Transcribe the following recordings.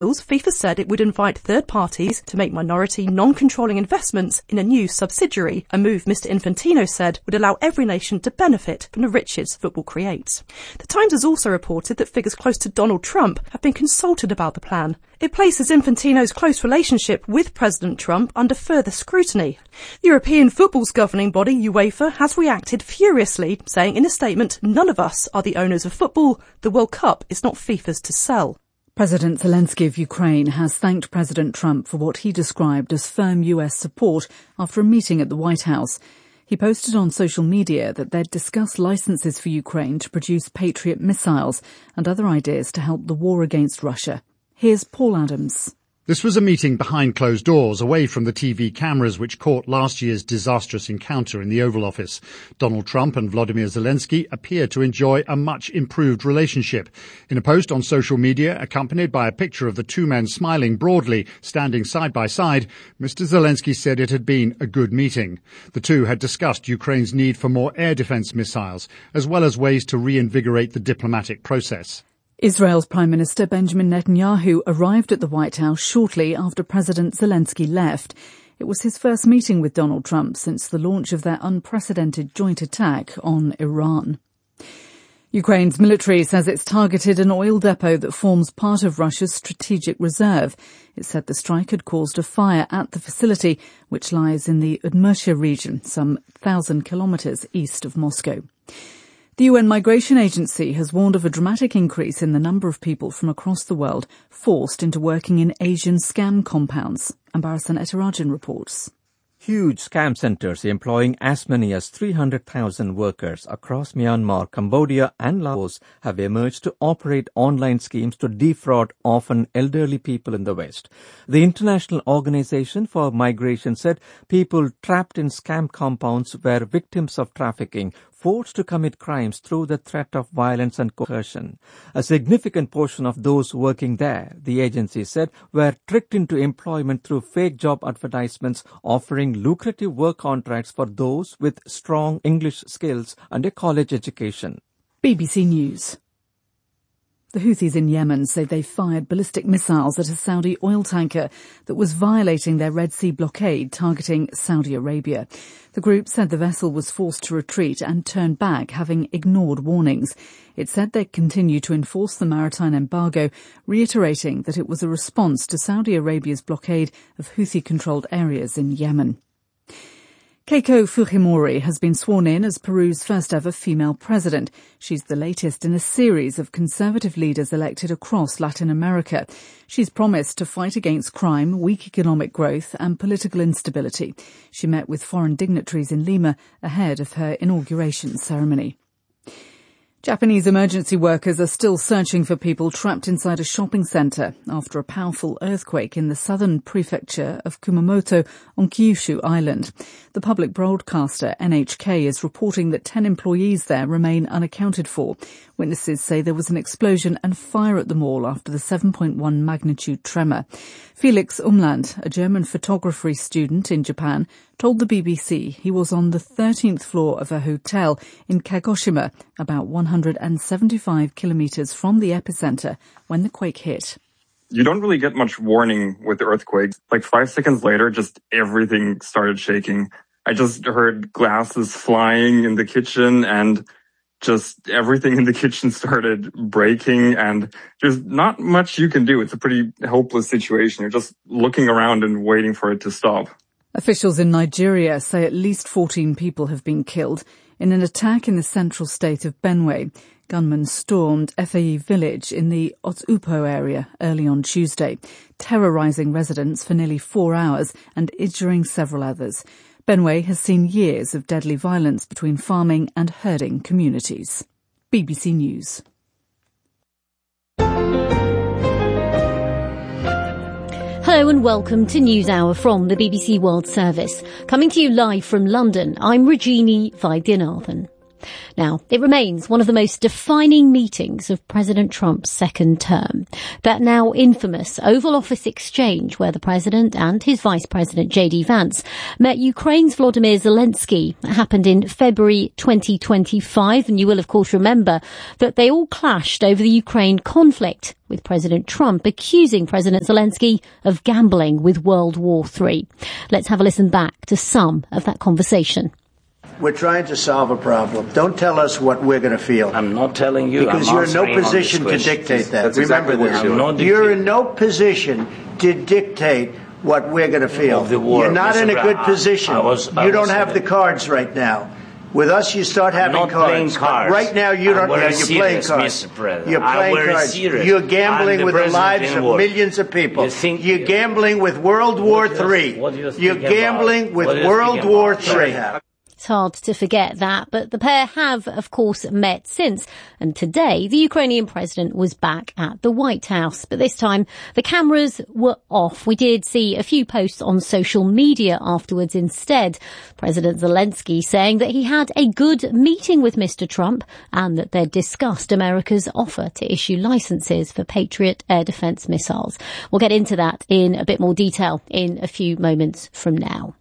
FIFA said it would invite third parties to make minority, non-controlling investments in a new subsidiary, a move Mr Infantino said would allow every nation to benefit from the riches football creates. The Times has also reported that figures close to Donald Trump have been consulted about the plan. It places Infantino's close relationship with President Trump under further scrutiny. European football's governing body, UEFA, has reacted furiously, saying in a statement, "None of us are the owners of football. The World Cup is not FIFA's to sell." President Zelensky of Ukraine has thanked President Trump for what he described as firm US support after a meeting at the White House. He posted on social media that they'd discussed licenses for Ukraine to produce Patriot missiles and other ideas to help the war against Russia. Here's Paul Adams. This was a meeting behind closed doors, away from the TV cameras which caught last year's disastrous encounter in the Oval Office. Donald Trump and Volodymyr Zelensky appear to enjoy a much improved relationship. In a post on social media, accompanied by a picture of the two men smiling broadly, standing side by side, Mr Zelensky said it had been a good meeting. The two had discussed Ukraine's need for more air defence missiles, as well as ways to reinvigorate the diplomatic process. Israel's Prime Minister Benjamin Netanyahu arrived at the White House shortly after President Zelensky left. It was his first meeting with Donald Trump since the launch of their unprecedented joint attack on Iran. Ukraine's military says it's targeted an oil depot that forms part of Russia's strategic reserve. It said the strike had caused a fire at the facility, which lies in the Udmurtia region, some 1,000 kilometres east of Moscow. The UN Migration Agency has warned of a dramatic increase in the number of people from across the world forced into working in Asian scam compounds. Ambarasan Etirajan reports. Huge scam centers employing as many as 300,000 workers across Myanmar, Cambodia and Laos have emerged to operate online schemes to defraud often elderly people in the West. The International Organization for Migration said people trapped in scam compounds were victims of trafficking, forced to commit crimes through the threat of violence and coercion. A significant portion of those working there, the agency said, were tricked into employment through fake job advertisements offering lucrative work contracts for those with strong English skills and a college education. BBC News. The Houthis in Yemen say they fired ballistic missiles at a Saudi oil tanker that was violating their Red Sea blockade targeting Saudi Arabia. The group said the vessel was forced to retreat and turn back, having ignored warnings. It said they'd continue to enforce the maritime embargo, reiterating that it was a response to Saudi Arabia's blockade of Houthi-controlled areas in Yemen. Keiko Fujimori has been sworn in as Peru's first ever female president. She's the latest in a series of conservative leaders elected across Latin America. She's promised to fight against crime, weak economic growth and political instability. She met with foreign dignitaries in Lima ahead of her inauguration ceremony. Japanese emergency workers are still searching for people trapped inside a shopping centre after a powerful earthquake in the southern prefecture of Kumamoto on Kyushu Island. The public broadcaster NHK is reporting that 10 employees there remain unaccounted for. Witnesses say there was an explosion and fire at the mall after the 7.1 magnitude tremor. Felix Umland, a German photography student in Japan, told the BBC he was on the 13th floor of a hotel in Kagoshima, about 175 kilometres from the epicenter, when the quake hit. You don't really get much warning with the earthquakes. Like 5 seconds later, just everything started shaking. I just heard glasses flying in the kitchen and just everything in the kitchen started breaking, and there's not much you can do. It's a pretty helpless situation. You're just looking around and waiting for it to stop. Officials in Nigeria say at least 14 people have been killed in an attack in the central state of Benue. Gunmen stormed Efeyi village in the Otupo area early on Tuesday, terrorising residents for nearly 4 hours and injuring several others. Benue has seen years of deadly violence between farming and herding communities. BBC News. Hello and welcome to NewsHour from the BBC World Service. Coming to you live from London, I'm Rajini Vaidyanathan. Now, it remains one of the most defining meetings of President Trump's second term. That now infamous Oval Office exchange where the President and his Vice President, J.D. Vance, met Ukraine's Volodymyr Zelensky. That happened in February 2025, and you will, of course, remember that they all clashed over the Ukraine conflict, with President Trump accusing President Zelensky of gambling with World War III. Let's have a listen back to some of that conversation. We're trying to solve a problem. Don't tell us what we're going to feel. I'm not telling you. Because you're in no position to dictate that. Remember this. You're in no position to dictate what we're going to feel. You're not in a good position. You don't have the cards right now. With us, you start having cards. Right now, you don't. You're playing cards. You're playing cards. You're gambling with the lives of millions of people. You're gambling with World War III. You're gambling with World War III. It's hard to forget that, but the pair have, of course, met since. And today, the Ukrainian president was back at the White House. But this time, the cameras were off. We did see a few posts on social media afterwards instead. President Zelensky saying that he had a good meeting with Mr. Trump and that they'd discussed America's offer to issue licenses for Patriot air defense missiles. We'll get into that in a bit more detail in a few moments from now.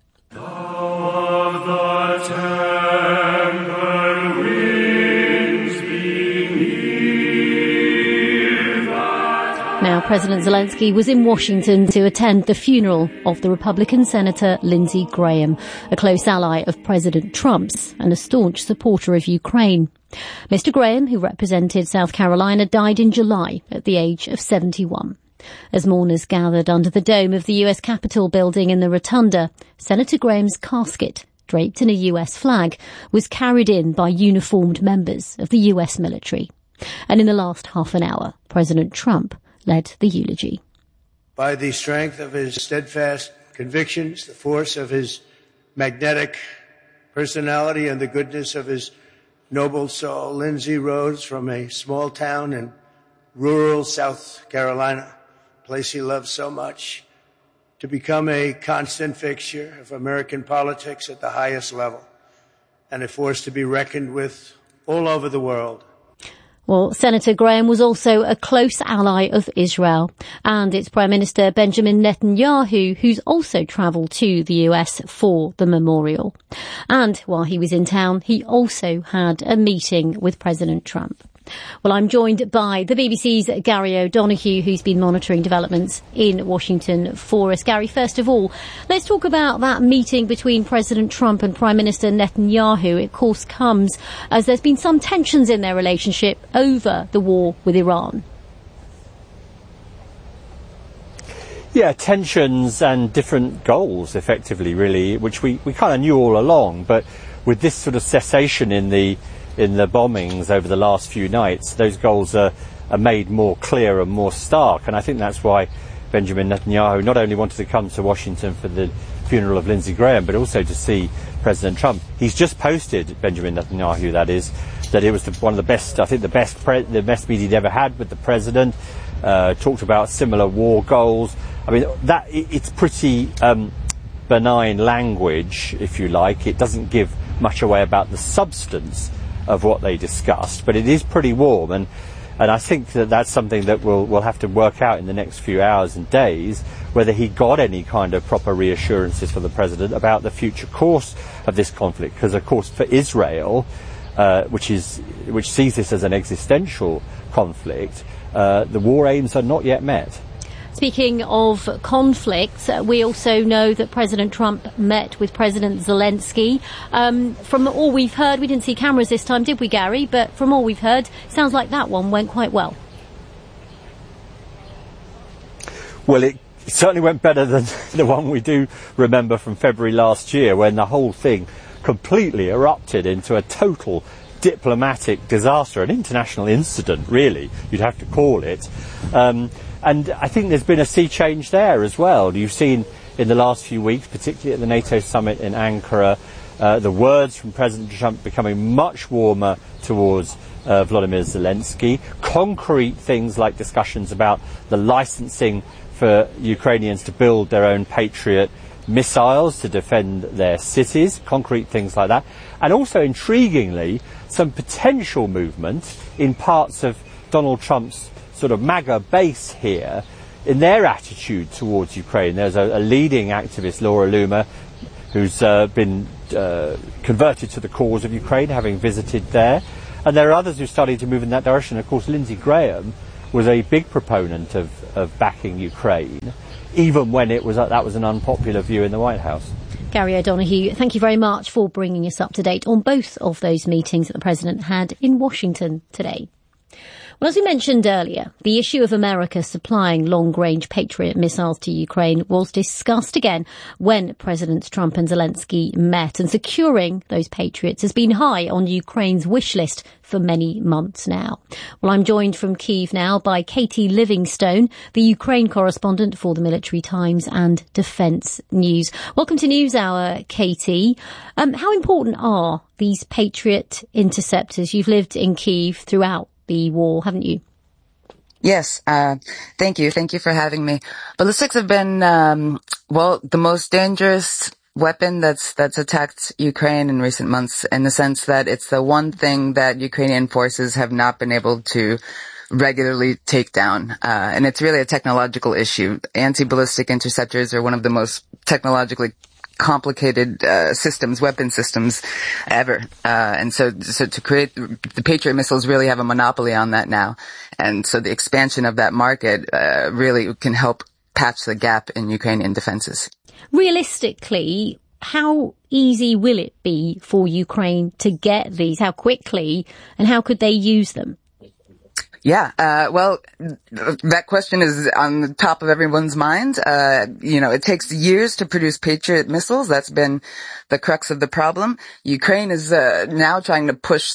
Now, President Zelensky was in Washington to attend the funeral of the Republican Senator Lindsey Graham, a close ally of President Trump's and a staunch supporter of Ukraine. Mr. Graham, who represented South Carolina, died in July at the age of 71. As mourners gathered under the dome of the US Capitol building in the Rotunda, Senator Graham's casket, draped in a US flag, was carried in by uniformed members of the US military. And in the last half an hour, President Trump led the eulogy. By the strength of his steadfast convictions, the force of his magnetic personality, and the goodness of his noble soul, Lindsey rose from a small town in rural South Carolina, a place he loved so much, to become a constant fixture of American politics at the highest level and a force to be reckoned with all over the world. Well, Senator Graham was also a close ally of Israel, and it's Prime Minister Benjamin Netanyahu who's also travelled to the US for the memorial. And while he was in town, he also had a meeting with President Trump. Well, I'm joined by the BBC's Gary O'Donoghue, who's been monitoring developments in Washington for us. Gary, first of all, let's talk about that meeting between President Trump and Prime Minister Netanyahu. It, of course, comes as there's been some tensions in their relationship over the war with Iran. Yeah, tensions and different goals, effectively, really, which we kind of knew all along. But with this sort of cessation in the bombings over the last few nights, those goals are made more clear and more stark. And I think that's why Benjamin Netanyahu not only wanted to come to Washington for the funeral of Lindsey Graham, but also to see President Trump. He's just posted, Benjamin Netanyahu, that is, that it was one of the best, I think the best meeting he'd ever had with the president, talked about similar war goals. I mean, it's pretty benign language, if you like. It doesn't give much away about the substance of what they discussed, but it is pretty warm, and I think that's something that we'll have to work out in the next few hours and days, whether he got any kind of proper reassurances from the president about the future course of this conflict. Because, of course, for Israel, which sees this as an existential conflict, the war aims are not yet met. Speaking of conflicts, we also know that President Trump met with President Zelensky. From all we've heard, we didn't see cameras this time, did we, Gary? But from all we've heard, sounds like that one went quite well. Well, it certainly went better than the one we do remember from February last year, when the whole thing completely erupted into a total diplomatic disaster, an international incident, really, you'd have to call it. And I think there's been a sea change there as well. You've seen in the last few weeks, particularly at the NATO summit in Ankara, the words from President Trump becoming much warmer towards Volodymyr Zelensky. Concrete things like discussions about the licensing for Ukrainians to build their own Patriot missiles to defend their cities, concrete things like that. And also, intriguingly, some potential movement in parts of Donald Trump's sort of MAGA base here in their attitude towards Ukraine. There's a leading activist, Laura Loomer, who's been converted to the cause of Ukraine, having visited there. And there are others who are starting to move in that direction. Of course, Lindsey Graham was a big proponent of backing Ukraine, even when that was an unpopular view in the White House. Gary O'Donoghue, thank you very much for bringing us up to date on both of those meetings that the President had in Washington today. Well, as we mentioned earlier, the issue of America supplying long-range Patriot missiles to Ukraine was discussed again when Presidents Trump and Zelensky met, and securing those Patriots has been high on Ukraine's wish list for many months now. Well, I'm joined from Kyiv now by Katie Livingstone, the Ukraine correspondent for the Military Times and Defence News. Welcome to NewsHour, Katie. How important are these Patriot interceptors? You've lived in Kyiv throughout the war, haven't you? Yes, thank you. Thank you for having me. Ballistics have been, the most dangerous weapon that's attacked Ukraine in recent months, in the sense that it's the one thing that Ukrainian forces have not been able to regularly take down. And it's really a technological issue. Anti-ballistic interceptors are one of the most technologically complicated weapon systems ever. And so to create the Patriot missiles really have a monopoly on that now. And so the expansion of that market really can help patch the gap in Ukrainian defenses. Realistically, how easy will it be for Ukraine to get these? How quickly, and how could they use them? Yeah, that question is on the top of everyone's mind. It takes years to produce Patriot missiles. That's been the crux of the problem. Ukraine is now trying to push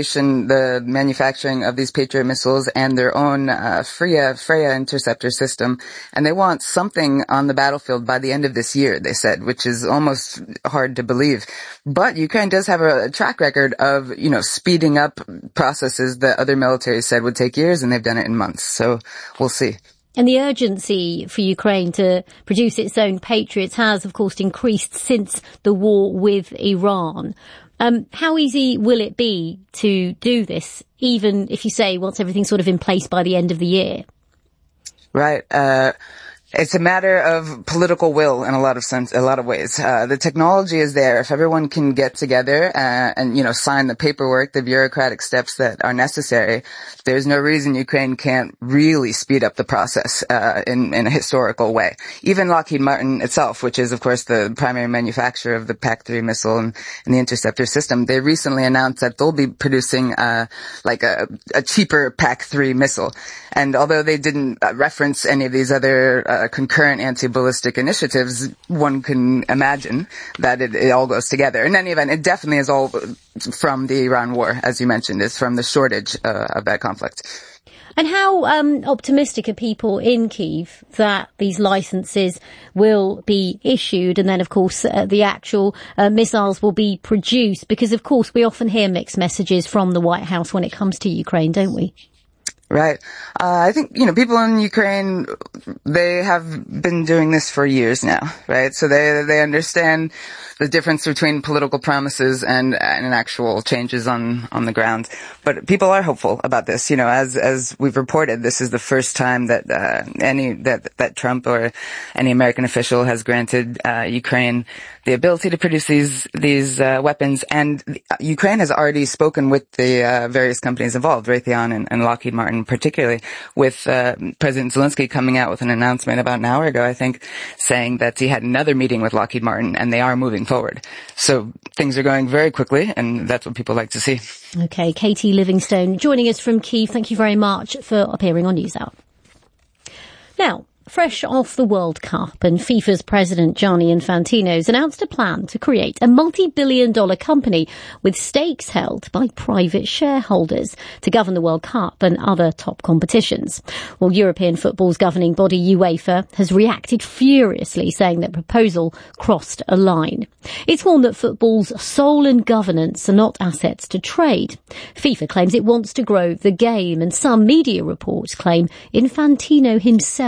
the manufacturing of these Patriot missiles and their own Freya interceptor system. And they want something on the battlefield by the end of this year, they said, which is almost hard to believe. But Ukraine does have a track record of, speeding up processes that other militaries said would take years, and they've done it in months. So we'll see. And the urgency for Ukraine to produce its own Patriots has, of course, increased since the war with Iran. How easy will it be to do this, even if you say once everything's sort of in place by the end of the year? Right. It's a matter of political will in a lot of ways. The technology is there. If everyone can get together and sign the paperwork, the bureaucratic steps that are necessary, there's no reason Ukraine can't really speed up the process in a historical way. Even Lockheed Martin itself, which is of course the primary manufacturer of the PAC-3 missile and the interceptor system, they recently announced that they'll be producing a cheaper PAC-3 missile. And although they didn't reference any of these other concurrent anti-ballistic initiatives, one can imagine that it all goes together. In any event, it definitely is all from the Iran war, as you mentioned. It's from the shortage of that conflict. And how optimistic are people in Kyiv that these licenses will be issued, and then, of course, the actual missiles will be produced? Because, of course, we often hear mixed messages from the White House when it comes to Ukraine, don't we? Right. I think, people in Ukraine, they have been doing this for years now, right? So they understand the difference between political promises and actual changes on the ground. But people are hopeful about this. As we've reported, this is the first time that that Trump or any American official has granted Ukraine the ability to produce these weapons. And Ukraine has already spoken with the various companies involved, Raytheon and Lockheed Martin particularly, with President Zelensky coming out with an announcement about an hour ago, I think, saying that he had another meeting with Lockheed Martin, and they are moving forward. So things are going very quickly, and that's what people like to see. Okay, Katie Livingstone joining us from Kyiv. Thank you very much for appearing on NewsHour. Now, fresh off the World Cup, and FIFA's president Gianni Infantino has announced a plan to create a multi-billion-dollar company with stakes held by private shareholders to govern the World Cup and other top competitions. Well, European football's governing body UEFA has reacted furiously, saying that proposal crossed a line. It's warned that football's soul and governance are not assets to trade. FIFA claims it wants to grow the game, and some media reports claim Infantino himself could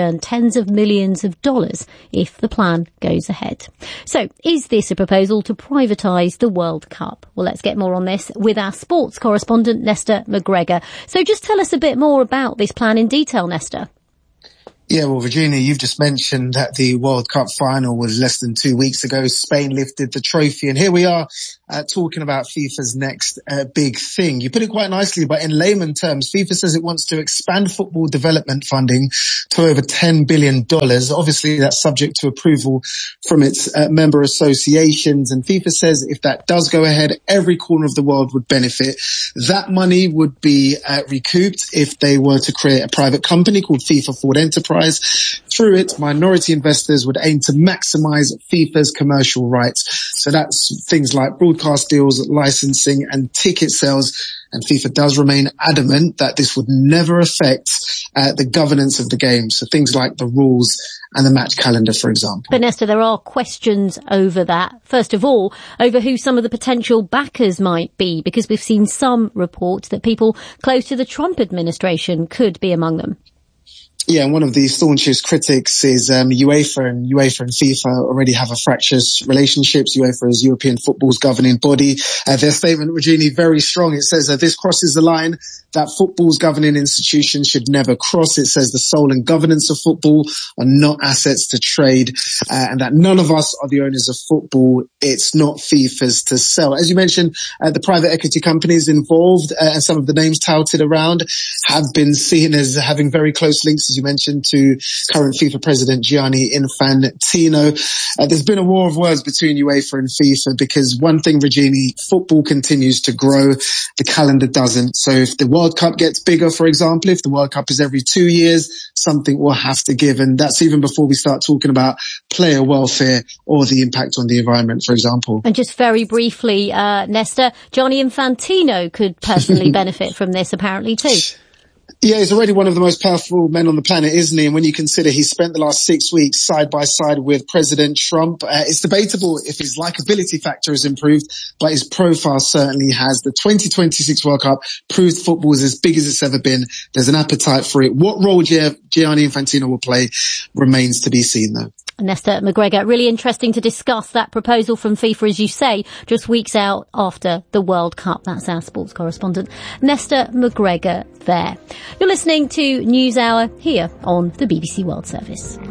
earn tens of millions of dollars if the plan goes ahead. So, is this a proposal to privatise the World Cup? Well, let's get more on this with our sports correspondent, Nesta McGregor. So just tell us a bit more about this plan in detail, Nesta. Yeah, well, Virginia, you've just mentioned that the World Cup final was less than 2 weeks ago. Spain lifted the trophy, and here we are talking about FIFA's next big thing. You put it quite nicely, but in layman terms, FIFA says it wants to expand football development funding to over $10 billion. Obviously, that's subject to approval from its member associations, and FIFA says if that does go ahead, every corner of the world would benefit. That money would be recouped if they were to create a private company called FIFA Forward Enterprise. Through it, minority investors would aim to maximize FIFA's commercial rights. So that's things like broadcast deals, licensing and ticket sales. And FIFA does remain adamant that this would never affect the governance of the game. So things like the rules and the match calendar, for example. But Nesta, there are questions over that. First of all, over who some of the potential backers might be, because we've seen some reports that people close to the Trump administration could be among them. Yeah, and one of the staunchest critics is UEFA, and FIFA already have a fractious relationships. UEFA is European football's governing body. Their statement, Regina, very strong. It says this crosses the line that football's governing institutions should never cross. It says the soul and governance of football are not assets to trade, and that none of us are the owners of football. It's not FIFA's to sell. As you mentioned, the private equity companies involved and some of the names touted around have been seen as having very close links, as you mentioned, to current FIFA president Gianni Infantino. There's been a war of words between UEFA and FIFA because one thing, Regini, football continues to grow, the calendar doesn't. So if the World Cup gets bigger, for example, if the World Cup is every 2 years, something will have to give. And that's even before we start talking about player welfare or the impact on the environment, for example. And just very briefly, Nesta, Gianni Infantino could personally benefit from this apparently too. Yeah, he's already one of the most powerful men on the planet, isn't he? And when you consider he spent the last 6 weeks side by side with President Trump, it's debatable if his likability factor has improved, but his profile certainly has. The 2026 World Cup proved football is as big as it's ever been. There's an appetite for it. What role Gianni Infantino will play remains to be seen, though. Nesta McGregor, really interesting to discuss that proposal from FIFA, as you say, just weeks out after the World Cup. That's our sports correspondent, Nesta McGregor there. You're listening to NewsHour here on the BBC World Service.